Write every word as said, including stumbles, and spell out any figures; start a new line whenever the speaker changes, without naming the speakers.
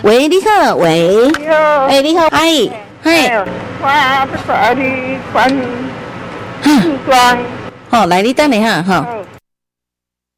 喂，你好，喂，
你好，
哎，你好，阿姨，嘿，
哎，我要把你关
哈，
梳妆，
好，来，你等一下哈，